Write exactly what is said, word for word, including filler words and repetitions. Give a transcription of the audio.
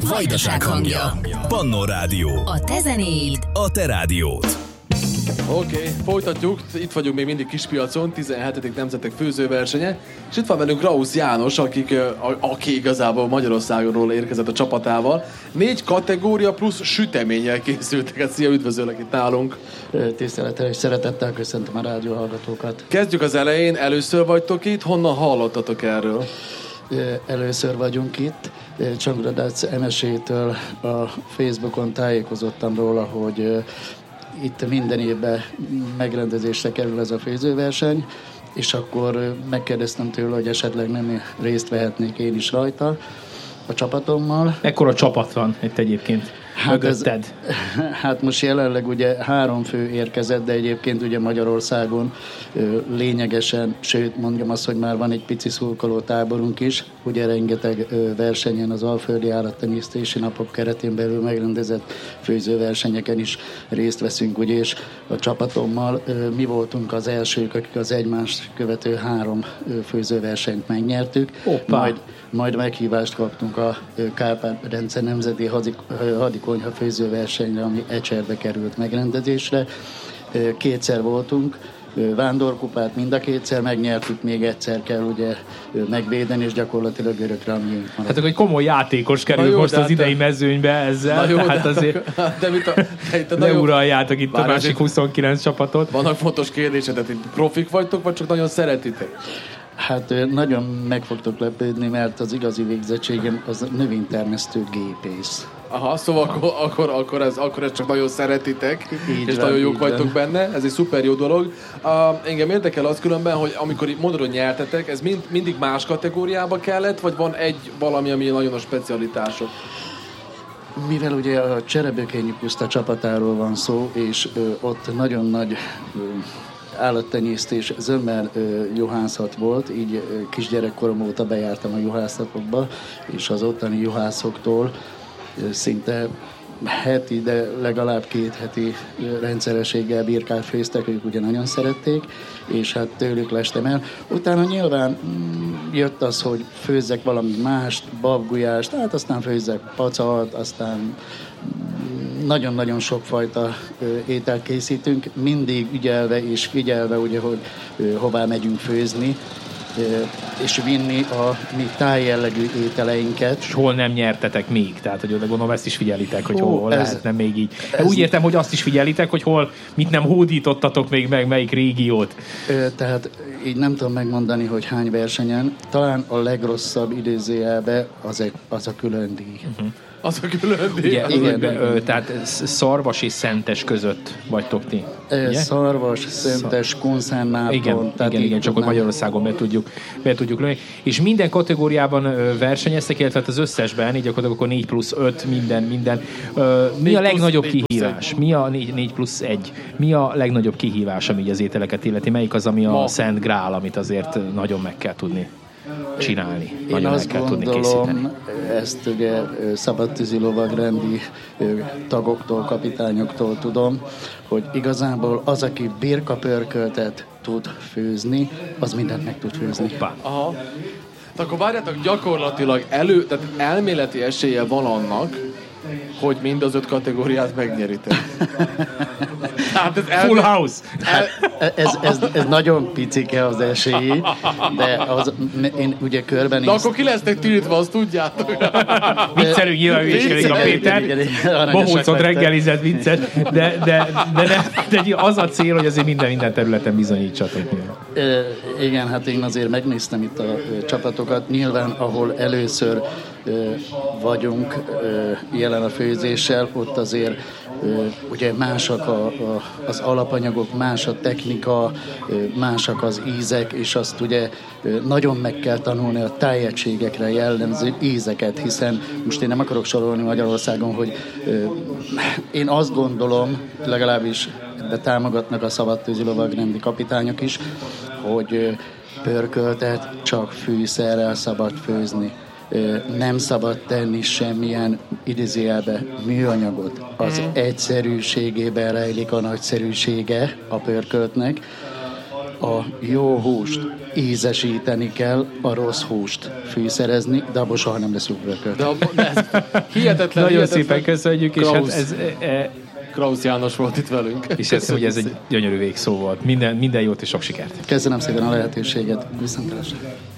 Vajdaság hangja. Pannón Rádió. A te zenéid. A te rádiód. Oké, okay, folytatjuk. Itt vagyunk még mindig Kispiacon, tizenhetedik nemzetek főzőversenye. És itt van velünk Rausz János, akik, aki igazából Magyarországról érkezett a csapatával. Négy kategória plusz süteménnyel készültek. Hát szia, üdvözöllek itt nálunk. Tisztelettel és szeretettel köszöntöm a rádió hallgatókat. Kezdjük az elején. Először vagytok itt. Honnan hallottatok erről? Először vagyunk itt. Csongradác Emesétől a Facebookon tájékozottam róla, hogy itt minden évben megrendezésre kerül ez a főzőverseny, és akkor megkérdeztem tőle, hogy esetleg nem részt vehetnék én is rajta a csapatommal. Ekkora csapat van itt egyébként hát mögötted. Ez, hát most jelenleg ugye három fő érkezett, de egyébként ugye Magyarországon ö, lényegesen, sőt mondjam azt, hogy már van egy pici szurkoló táborunk is, ugye rengeteg ö, versenyen az alföldi állattenyésztési napok keretén belül megrendezett főzőversenyeken is részt veszünk, ugye, és a csapatommal ö, mi voltunk az elsők, akik az egymást követő három ö, főzőversenyt megnyertük. Hoppá. Majd Majd meghívást kaptunk a Kárpát-rendszer nemzeti hadik, hadikonyha főzőversenyre, ami Ecserbe került megrendezésre. Kétszer voltunk, vándorkupát mind a kétszer megnyertük, még egyszer kell ugye megvédeni, és gyakorlatilag örökre a miénk maradt. Hát akkor egy komoly játékos kerül jó, most az idei te... mezőnybe ezzel, jó, tehát azért de mit a, a ne uraljátok itt Bár a másik huszonkilenc csapatot. Vannak fontos kérdések, tehát itt profik vagytok, vagy csak nagyon szeretitek? Hát nagyon meg fogtok lepődni, mert az igazi végzettségem az növénytermesztő gépész. Aha, szóval akkor, akkor, akkor, ez, akkor ez csak nagyon szeretitek, így és van, nagyon jók vagytok van. Benne, ez egy szuper jó dolog. Uh, engem érdekel az különben, hogy amikor mondod, hogy nyertetek, ez mind, mindig más kategóriába kellett, vagy van egy valami, ami nagyon a specialitások? Mivel ugye a Cserebökényi puszta csapatáról van szó, és ö, ott nagyon nagy ö, állattenyésztés, zömmel ö, juhászat volt, így ö, kisgyerekkorom óta bejártam a juhászatokba, és az ottani juhászoktól ö, szinte heti, de legalább két heti ö, rendszerességgel birkát főztek, ők ugye nagyon szerették, és hát tőlük lestem el. Utána nyilván mm, jött az, hogy főzzek valami mást, babgulyást, hát aztán főzzek pacat, aztán nagyon-nagyon sokfajta ö, ételt készítünk, mindig ügyelve és figyelve, ugye, hogy ö, hová megyünk főzni, ö, és vinni a mi tájjellegű ételeinket. És hol nem nyertetek még? Tehát, hogy gondolom ezt is figyelitek, hogy hol, hol ez, lehetne még így. Ez, úgy értem, hogy azt is figyelitek, hogy hol, mit nem hódítottatok még meg, melyik régiót. Ö, tehát így nem tudom megmondani, hogy hány versenyen. Talán a legrosszabb idézőjelbe az, az a külön díj. Uh-huh. Az a külön díj. Ugye, igen, igen, ö, tehát Szarvas és Szentes között vagytok ti. Ugye? Szarvas, Szentes, Kunszánmáton. Igen, igen, igen, csak hogy Magyarországon be tudjuk, be tudjuk lőni. És minden kategóriában ö, versenyeztek, illetve az összesben, így gyakorlatilag akkor négy plusz öt, minden, minden. Ö, mi a legnagyobb kihívás? Mi a négy plusz egy? Mi a legnagyobb kihívás, ami az ételeket illeti? Melyik az, ami a Szent Grál, amit azért nagyon meg kell tudni csinálni? Én nagyon azt meg kell gondolom, tudni készíteni. ezt ugye szabadtűzi lovagrendi tagoktól, kapitányoktól tudom, hogy igazából az, aki birkapörköltet tud főzni, az mindent meg tud főzni. Hoppá. Aha. Tehát akkor várjátok, gyakorlatilag elő, tehát elméleti esélye van annak, hogy mind az öt kategóriát megnyeritek. Hát ez elme... Full house! Hát, ez, ez, ez nagyon picike az esély, de az, én ugye körben... De akkor ki lesznek tiltva, azt tudjátok. Viccelő nyilván hülyéskedik a Péter. Bohócot reggelizett vicces, de, de, de, de, de az a cél, hogy azért minden, minden területen bizonyítsatok. E, igen, hát én azért megnéztem itt a e, csapatokat. Nyilván, ahol először e, vagyunk e, jelen a főzéssel, ott azért e, ugye másak a, a, az alapanyagok, más a technika, e, másak az ízek, és azt ugye e, nagyon meg kell tanulni a tájegységekre jellemző ízeket, hiszen most én nem akarok sorolni Magyarországon, hogy e, én azt gondolom, legalábbis de támogatnak a szabadtűzi lovagrendi kapitányok is, hogy pörköltet csak fűszerrel szabad főzni. Nem szabad tenni semmilyen idézőjelbe műanyagot. Az egyszerűségében rejlik a nagyszerűsége a pörköltnek. A jó húst ízesíteni kell, a rossz húst fűszerezni, de abból soha nem lesz üvölköt. De abba, de ez hihetetlen, Nagyon hihetetlen. szépen köszönjük, és Krausz. hát ez... E, Krausz János volt itt velünk. és ez, hogy ez egy gyönyörű végszó volt. Minden, minden jót és sok sikert. Köszönöm szépen a lehetőséget. Viszontlátásra.